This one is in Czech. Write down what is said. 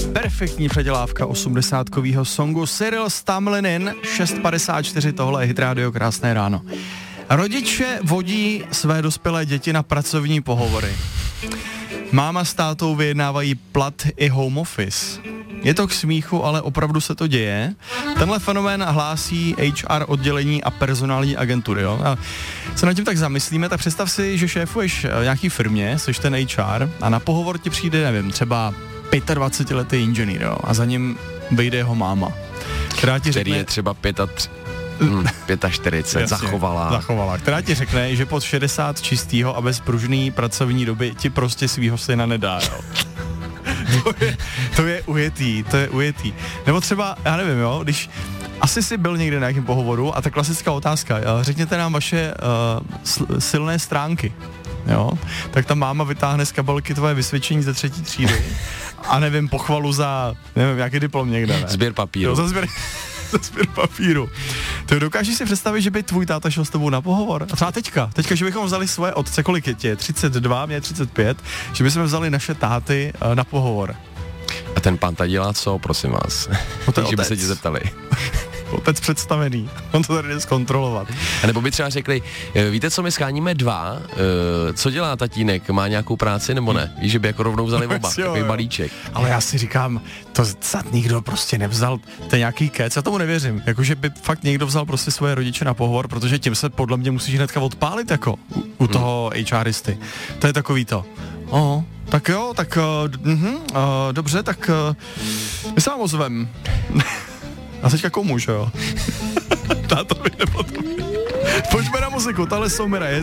Perfektní předělávka 80kovýho songu Cyril Stamlinin, 6:54, tohle je Hit Radio, krásné ráno. Rodiče vodí své dospělé děti na pracovní pohovory. Máma s tátou vyjednávají plat i home office. Je to k smíchu, ale opravdu se to děje. Tenhle fenomén hlásí HR oddělení a personální agentury. Jo? A se nad tím tak zamyslíme, tak představ si, že šéfuješ nějaký firmě, jsi ten HR a na pohovor ti přijde, nevím, třeba 25letý inženýr, jo? A za ním vyjde jeho máma. Který je třeba 45, zachovala. Která ti řekne, že pod 60 čistýho a bez pružný pracovní doby ti prostě svýho syna nedá, jo. To je ujetý. Nebo třeba, já nevím, jo, když asi jsi byl někde na nějakém pohovoru a ta klasická otázka, řekněte nám vaše silné stránky, jo, tak ta máma vytáhne z kabelky tvoje vysvědčení ze 3. třídy a nevím, pochvalu za, nevím, jaký diplom někde, ne? Sběr papíru. Jo, za sběr papíru. To dokážeš si představit, že by tvůj táta šel s tebou na pohovor? A třeba teďka, že bychom vzali svoje otce, kolik je tě? 32, mě 35, že bychom vzali naše táty na pohovor. A ten pán tady dělá co, prosím vás? Že by se ti zeptali. Otec představený, on to tady jde zkontrolovat. A nebo by třeba řekli, víte co, my scháníme 2, co dělá tatínek, má nějakou práci nebo ne? Víš, že by jako rovnou vzali oba, takový balíček. Ale já si říkám, to snad nikdo prostě nevzal, to je nějaký kec, já tomu nevěřím, jakože by fakt někdo vzal prostě svoje rodiče na pohovor, protože tím se podle mě musíš hnedka odpálit jako u toho HRisty. To je takový to. Tak jo, tak dobře, tak my se vám ozvem. A teďka komu, že jo? Tátovi nebo tobě. Pojďme na muziku, tahle jsou Mira.